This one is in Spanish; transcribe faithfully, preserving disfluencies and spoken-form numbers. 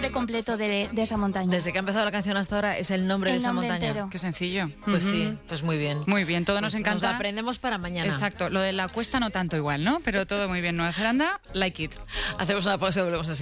nombre completo de, de esa montaña. Desde que ha empezado la canción hasta ahora es el nombre El de esa nombre montaña. entero. Qué sencillo. Pues Uh-huh. sí, pues muy bien. Muy bien, todo Pues nos encanta. Nos lo aprendemos para mañana. Exacto, lo de la cuesta no tanto igual, ¿no? Pero todo muy bien. Nueva Zelanda, like it. Hacemos una pausa y volvemos así.